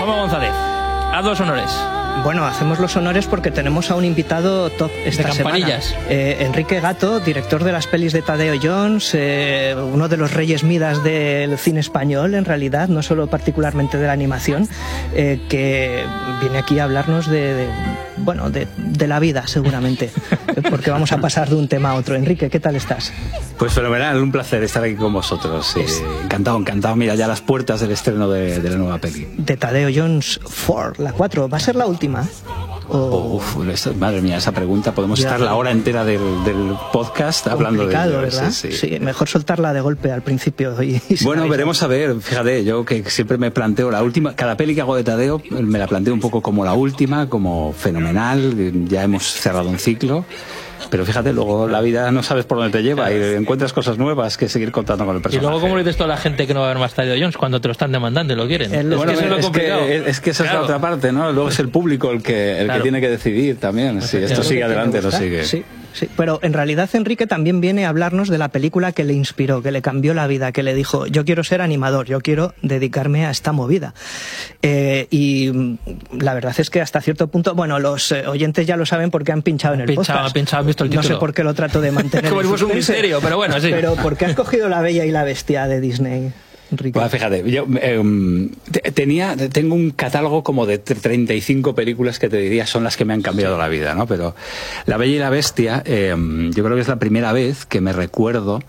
Juanma González, haz los honores. Bueno, hacemos los honores porque tenemos a un invitado top esta semana. Enrique Gato, director de las pelis de Tadeo Jones, uno de los reyes Midas del cine español, en realidad, no solo particularmente de la animación, que viene aquí a hablarnos de la vida, seguramente, porque vamos a pasar de un tema a otro. Enrique, ¿qué tal estás? Pues fenomenal, un placer estar aquí con vosotros. Encantado. Mira, ya las puertas del estreno de la nueva peli. De Tadeo Jones 4, la 4. ¿Va a ser la última? Madre mía, esa pregunta. Podemos estar la hora entera del podcast hablando de ello. ¿Verdad? Sí, mejor soltarla de golpe al principio. Bueno, veremos a ver. Fíjate, yo que siempre me planteo la última. Cada peli que hago de Tadeo me la planteo un poco como la última, como fenomenal. Ya hemos cerrado un ciclo. Pero fíjate, luego la vida no sabes por dónde te lleva y encuentras cosas nuevas que seguir contando con el personaje. Y luego, ¿cómo le dices tú a la gente que no va a ver más Tadeo Jones cuando te lo están demandando y lo quieren? Es que esa es la otra parte, ¿no? Luego es el público el que tiene que decidir también. Si esto sigue adelante, no sigue. Sí, pero en realidad Enrique también viene a hablarnos de la película que le inspiró, que le cambió la vida, que le dijo, yo quiero ser animador, yo quiero dedicarme a esta movida. Y la verdad es que hasta cierto punto, bueno, los oyentes ya lo saben porque han pinchado en el podcast. Han visto el título. No sé por qué lo trato de mantener. Como si fuese un misterio, pero bueno, sí. Pero ¿por qué has cogido La Bella y la Bestia de Disney? Enrique. Bueno, fíjate, yo tengo un catálogo como de 35 películas que te diría son las que me han cambiado la vida, ¿no? Pero La Bella y la Bestia, yo creo que es la primera vez que me recuerdo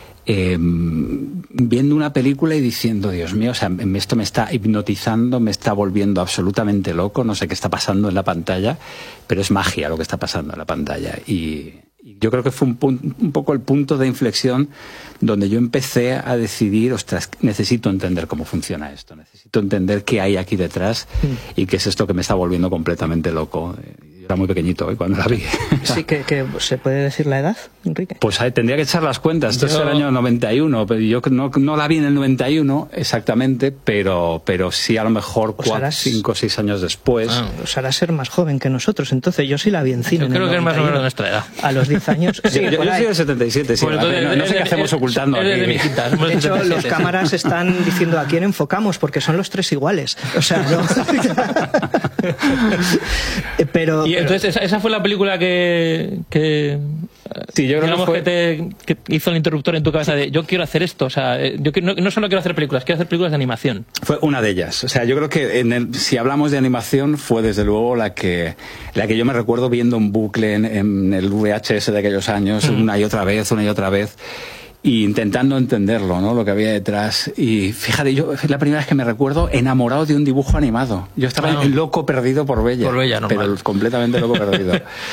viendo una película y diciendo, Dios mío, o sea, esto me está hipnotizando, me está volviendo absolutamente loco, no sé qué está pasando en la pantalla, pero es magia lo que está pasando en la pantalla. Y yo creo que fue un poco el punto de inflexión donde yo empecé a decidir, ostras, necesito entender cómo funciona esto, necesito entender qué hay aquí detrás y qué es esto que me está volviendo completamente loco. Era muy pequeñito cuando la vi. Sí, que ¿se puede decir la edad, Enrique? Pues tendría que echar las cuentas. Esto es el año 91, pero yo no la vi en el 91 exactamente, pero sí a lo mejor 5 o 6 años después. Os hará ser más joven que nosotros, entonces yo sí la vi en cine. Yo creo que es más o menos de nuestra edad. A los 10 años. Sí, yo soy del 77, sí. No sé qué hacemos ocultando aquí. De hecho, los cámaras están diciendo a quién enfocamos, porque son los tres iguales. O sea, no. Pero... Y entonces esa fue la película que sí, yo creo que hizo el interruptor en tu cabeza de yo quiero hacer esto, o sea, yo no solo quiero hacer películas de animación. Fue una de ellas, o sea, yo creo que si hablamos de animación fue desde luego la que yo me recuerdo viendo un bucle en el VHS de aquellos años, una y otra vez, y intentando entenderlo, ¿no? Lo que había detrás. Y fíjate, yo es la primera vez que me recuerdo enamorado de un dibujo animado. Yo estaba loco perdido por Bella. Por Bella, normal. Pero completamente loco perdido.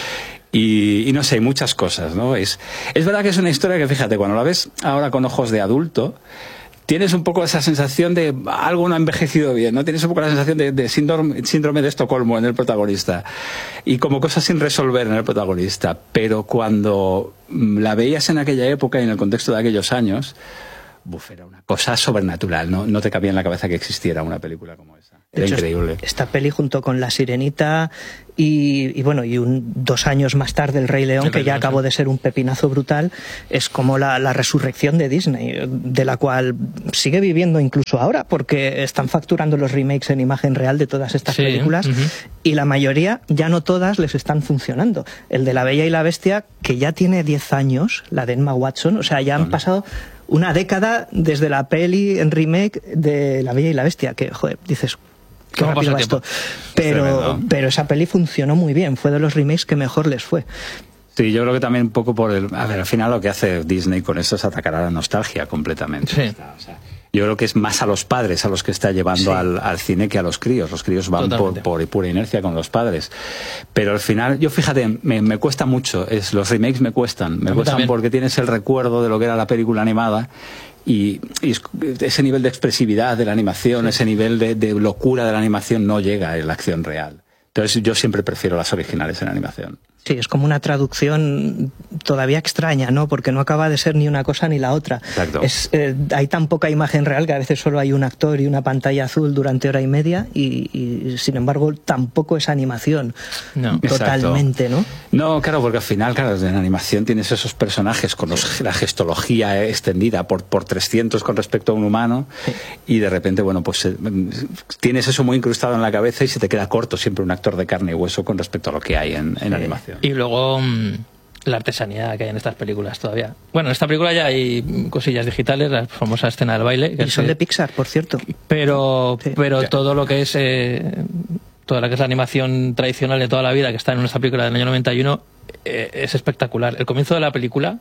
Y no sé, hay muchas cosas, ¿no? Es verdad que es una historia que, fíjate, cuando la ves ahora con ojos de adulto, tienes un poco esa sensación de algo no ha envejecido bien, ¿no? Tienes un poco la sensación de síndrome de Estocolmo en el protagonista y como cosas sin resolver en el protagonista. Pero cuando la veías en aquella época y en el contexto de aquellos años, era una cosa sobrenatural, ¿no? No te cabía en la cabeza que existiera una película como esa. Era increíble. Esta peli junto con La Sirenita y 2 años más tarde El Rey León, que ya acabó de ser un pepinazo brutal, es como la resurrección de Disney, de la cual sigue viviendo incluso ahora, porque están facturando los remakes en imagen real de todas estas películas y la mayoría, ya no todas, les están funcionando. El de La Bella y la Bestia, que ya tiene 10 años, la de Emma Watson, o sea, ya han pasado una década desde la peli en remake de La Bella y la Bestia, que, joder, dices... Qué rápido va esto. Pero esa peli funcionó muy bien, fue de los remakes que mejor les fue. Sí, yo creo que también un poco al final lo que hace Disney con esto es atacar a la nostalgia completamente. Sí. O sea, yo creo que es más a los padres a los que está llevando al cine que a los críos. Los críos van por pura inercia con los padres. Pero al final, yo fíjate, me cuesta mucho. Los remakes me cuestan porque tienes el recuerdo de lo que era la película animada. Y ese nivel de expresividad de la animación, ese nivel de locura de la animación no llega en la acción real. Entonces yo siempre prefiero las originales en animación. Sí, es como una traducción todavía extraña, ¿no? Porque no acaba de ser ni una cosa ni la otra. Exacto. Hay tan poca imagen real que a veces solo hay un actor y una pantalla azul durante hora y media y sin embargo tampoco es animación totalmente, ¿no? No, claro, porque al final, claro, en animación tienes esos personajes con la gestología extendida por 300 con respecto a un humano y de repente, bueno, pues tienes eso muy incrustado en la cabeza y se te queda corto siempre un actor de carne y hueso con respecto a lo que hay en animación. Y luego la artesanía que hay en estas películas todavía. Bueno, en esta película ya hay cosillas digitales, la famosa escena del baile. Y son de Pixar, por cierto. Pero todo lo que es toda la que es la animación tradicional de toda la vida que está en esta película del año 91 es espectacular. El comienzo de la película,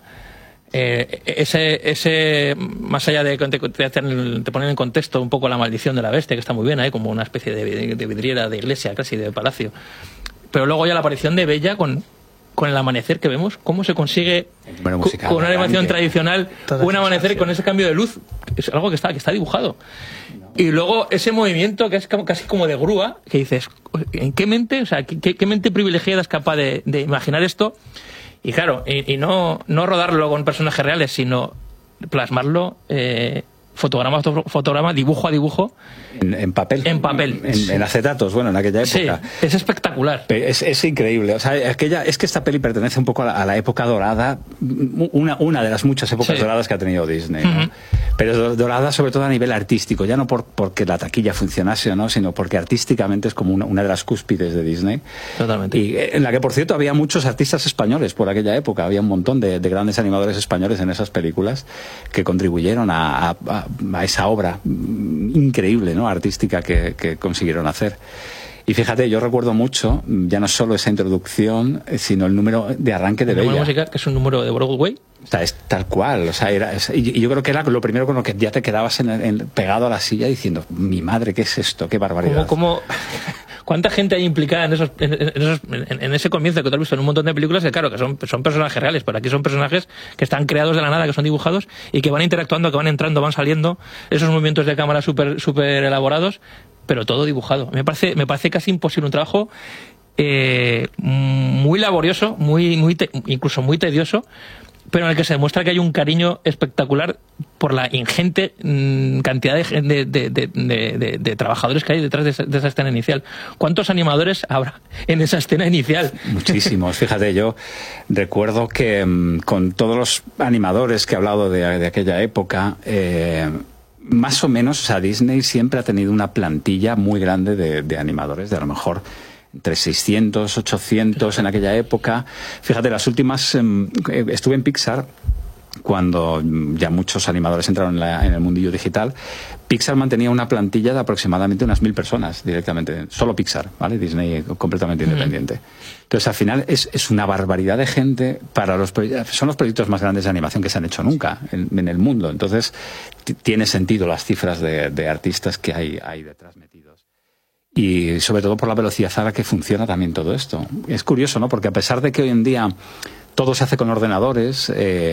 ese más allá de te ponen en contexto un poco la maldición de la bestia, que está muy bien ahí, como una especie de vidriera de iglesia, casi de palacio. Pero luego ya la aparición de Bella con el amanecer que vemos, cómo se consigue con una animación tradicional un amanecer con ese cambio de luz, es algo que está dibujado. Y luego ese movimiento que es casi como de grúa, que dices, ¿en qué mente? O sea, ¿qué mente privilegiada es capaz de imaginar esto? Y claro, y no rodarlo con personajes reales, sino plasmarlo fotograma, dibujo a dibujo. En papel. En papel. En acetatos, bueno, en aquella época. Sí, es espectacular. Es increíble. O sea, es que esta peli pertenece un poco a la época dorada, una de las muchas épocas doradas que ha tenido Disney, ¿no? Pero dorada sobre todo a nivel artístico, ya no porque la taquilla funcionase o no, sino porque artísticamente es como una de las cúspides de Disney. Totalmente. Y en la que, por cierto, había muchos artistas españoles por aquella época. Había un montón de grandes animadores españoles en esas películas que contribuyeron a esa obra increíble, ¿no?, artística que consiguieron hacer. Y fíjate, yo recuerdo mucho, ya no solo esa introducción, sino el número de arranque de Bella. El número musical, que es un número de Broadway. O sea, es tal cual. O sea, y yo creo que era lo primero con lo que ya te quedabas pegado a la silla diciendo, mi madre, ¿qué es esto? ¡Qué barbaridad! ¿Cuánta gente hay implicada en ese comienzo que tú has visto en un montón de películas? Que claro, que son personajes reales, pero aquí son personajes que están creados de la nada, que son dibujados y que van interactuando, que van entrando, van saliendo, esos movimientos de cámara súper elaborados, pero todo dibujado. Me parece casi imposible, un trabajo muy laborioso, incluso muy tedioso, pero en el que se demuestra que hay un cariño espectacular por la ingente cantidad de trabajadores que hay detrás de esa escena inicial. ¿Cuántos animadores habrá en esa escena inicial? Muchísimos. Fíjate, yo recuerdo que con todos los animadores que he hablado de aquella época, más o menos, o sea, Disney siempre ha tenido una plantilla muy grande de animadores, de a lo mejor entre 600, 800 en aquella época. Fíjate, las últimas, estuve en Pixar cuando ya muchos animadores entraron en el mundillo digital. Pixar mantenía una plantilla de aproximadamente unas 1000 personas directamente, solo Pixar, ¿vale? Disney completamente independiente. Entonces, al final es una barbaridad de gente para son los proyectos más grandes de animación que se han hecho nunca en el mundo. Entonces, tiene sentido las cifras de artistas que hay detrás metidos. Y sobre todo por la velocidad a la que funciona también todo esto. Es curioso, ¿no? Porque a pesar de que hoy en día todo se hace con ordenadores,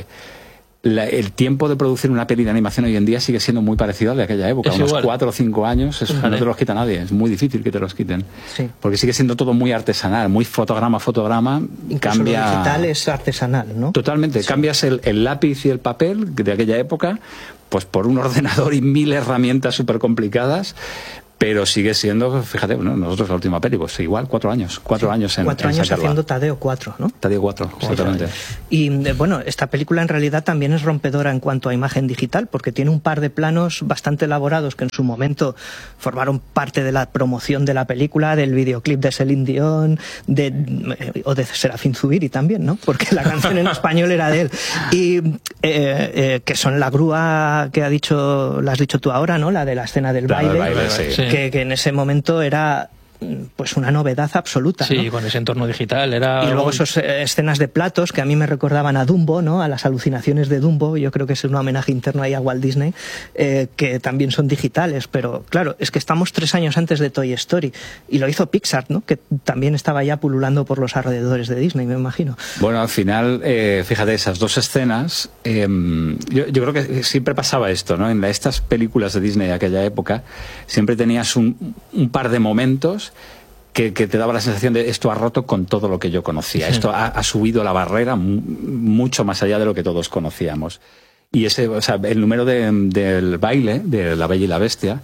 el tiempo de producir una peli de animación hoy en día sigue siendo muy parecido al de aquella época. Unos 4 o 5 años, no te los quita nadie. Es muy difícil que te los quiten. Sí. Porque sigue siendo todo muy artesanal, muy fotograma a fotograma. Incluso lo digital es artesanal, ¿no? Totalmente. Sí. Cambias el lápiz y el papel de aquella época pues por un ordenador y 1000 herramientas súper complicadas. Pero sigue siendo, fíjate, bueno, nosotros la última peli, pues igual, 4 años. 4 años en 4 años sacarla. Haciendo Tadeo 4, ¿no? Tadeo 4, exactamente. Y bueno, esta película en realidad también es rompedora en cuanto a imagen digital, porque tiene un par de planos bastante elaborados que en su momento formaron parte de la promoción de la película, del videoclip de Celine Dion, o de Serafín Zubiri también, ¿no? Porque la canción en español era de él. Y que son la grúa que la has dicho tú ahora, ¿no? La de la escena del baile. Sí. Que en ese momento era pues una novedad absoluta. Sí, ¿no? con ese entorno digital era... Y luego esas escenas de platos que a mí me recordaban a Dumbo, ¿no? A las alucinaciones de Dumbo. Yo creo que es un homenaje interno ahí a Walt Disney, que también son digitales. Pero claro, es que estamos 3 años antes de Toy Story y lo hizo Pixar, ¿no? Que también estaba ya pululando por los alrededores de Disney, me imagino. Bueno, al final, fíjate, esas 2 escenas, yo creo que siempre pasaba esto, ¿no? En estas películas de Disney de aquella época siempre tenías un par de momentos que te daba la sensación de esto ha roto con todo lo que yo conocía. Sí. Esto ha subido la barrera mucho más allá de lo que todos conocíamos. Y el número del baile, de La Bella y la Bestia,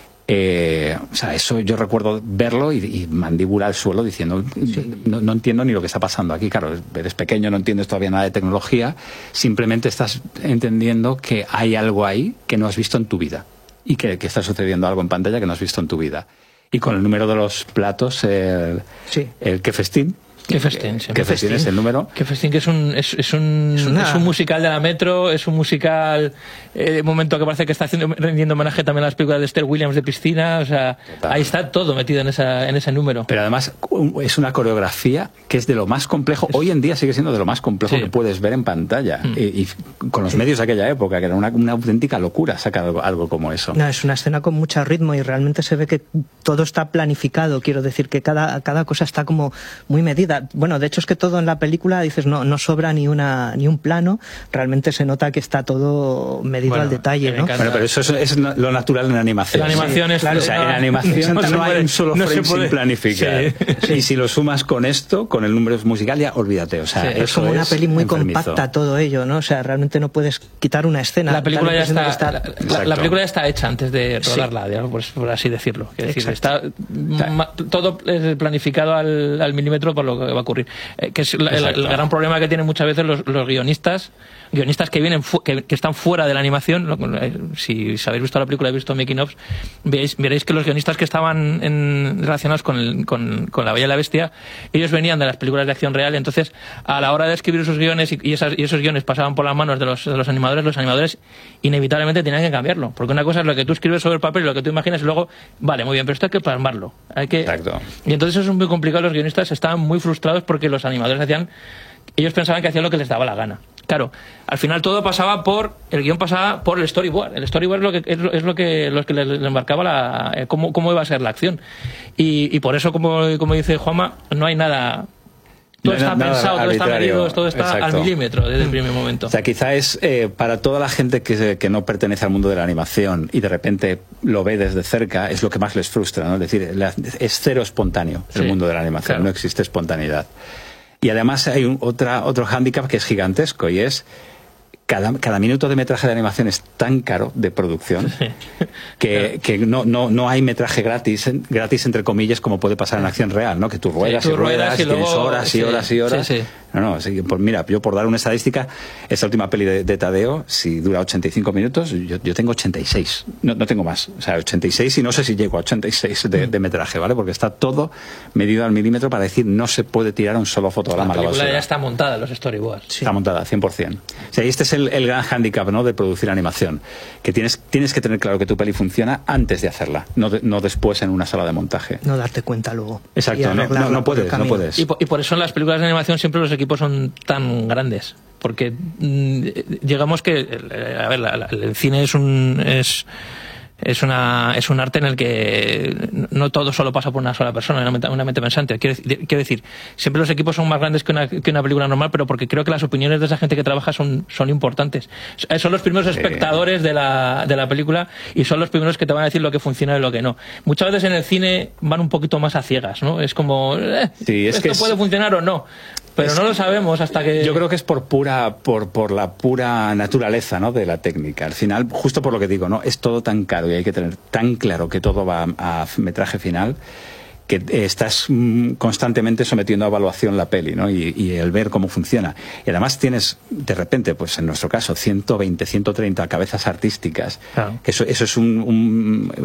eso yo recuerdo verlo y mandíbula al suelo diciendo, no entiendo ni lo que está pasando aquí. Claro, eres pequeño, no entiendes todavía nada de tecnología, simplemente estás entendiendo que hay algo ahí que no has visto en tu vida y que está sucediendo algo en pantalla que no has visto en tu vida. Y con el número de los platos, el Qué festín. Qué festín, sí. Qué festín es el número. Qué festín, que es un musical de la Metro, es un musical, momento que parece que está rendiendo homenaje también a las películas de Esther Williams de piscina, o sea, total. Ahí está todo metido en ese número. Pero además es una coreografía que es de lo más complejo, hoy en día sigue siendo de lo más complejo que puedes ver en pantalla, y con los medios de aquella época, que era una auténtica locura sacar algo como eso. No, es una escena con mucho ritmo y realmente se ve que todo está planificado, quiero decir que cada cosa está como muy medida. Bueno, de hecho es que todo en la película dices no sobra ni un plano, realmente se nota que está todo medido al detalle, ¿no? Bueno, pero eso es lo natural en la animación. La animación es claro, o sea, en animación no hay un solo frame sin planificar. Y si lo sumas con esto, con el número musical, ya olvídate. O sea, es como una peli muy compacta todo ello, ¿no? O sea, realmente no puedes quitar una escena. La película ya está, la película ya está hecha antes de rodarla, digamos, por así decirlo. Es decir, está todo planificado al milímetro por lo que va a ocurrir. Que es el gran problema que tienen muchas veces los guionistas que vienen que están fuera de la animación. Si habéis visto la película, habéis visto making of, veréis que los guionistas que estaban relacionados con La Bella y la Bestia, ellos venían de las películas de acción real, entonces a la hora de escribir esos guiones y esos guiones pasaban por las manos de los animadores inevitablemente tenían que cambiarlo, porque una cosa es lo que tú escribes sobre el papel y lo que tú imaginas, y luego, vale, muy bien, pero esto hay que plasmarlo. Exacto. Y entonces eso es muy complicado. Los guionistas estaban muy frustrados porque los animadores ellos pensaban que hacían lo que les daba la gana. Claro, al final todo el guión pasaba por el storyboard. El storyboard es lo que les embarcaba cómo iba a ser la acción. Y por eso, como dice Juanma, no hay nada. Todo está pensado, todo está medido, todo está al milímetro desde el primer momento. O sea, quizá es para toda la gente que no pertenece al mundo de la animación y de repente lo ve desde cerca, es lo que más les frustra, ¿no? Es decir, es cero espontáneo el mundo de la animación, claro. No existe espontaneidad. Y además hay otro hándicap que es gigantesco, y es cada minuto de metraje de animación es tan caro de producción que no hay metraje gratis entre comillas, como puede pasar en acción real, ¿no? Que tú ruedas y ruedas y tienes horas y horas y horas. No, pues mira, yo por dar una estadística, esta última peli de Tadeo, si dura 85 minutos, yo tengo 86, no tengo más, o sea, 86, y no sé si llego a 86 de metraje, ¿vale? Porque está todo medido al milímetro para decir no se puede tirar un solo fotograma a la basura. La película ya está montada, los storyboards. Está montada, 100%. O sea, este es el gran hándicap, ¿no?, de producir animación, que tienes que tener claro que tu peli funciona antes de hacerla, no después en una sala de montaje. No darte cuenta luego. Exacto, no puedes. Y por eso en las películas de animación siempre los equipos son tan grandes, porque llegamos que el cine es un arte en el que no todo solo pasa por una sola persona, una mente pensante. Quiero decir, siempre los equipos son más grandes que una película normal, pero porque creo que las opiniones de esa gente que trabaja son importantes. Son los primeros espectadores de la película, y son los primeros que te van a decir lo que funciona y lo que no. Muchas veces en el cine van un poquito más a ciegas, ¿no? Es como, esto puede funcionar o no. Pero no lo sabemos hasta que... Yo creo que es por la pura naturaleza, ¿no?, de la técnica. Al final, justo por lo que digo, ¿no?, es todo tan caro y hay que tener tan claro que todo va a metraje final, que estás constantemente sometiendo a evaluación la peli, ¿no?, y el ver cómo funciona. Y además tienes, de repente, pues en nuestro caso, 120, 130 cabezas artísticas. Claro. Eso es